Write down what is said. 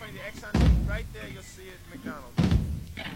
20, the Exxon, right there, you'll see it, McDonald's.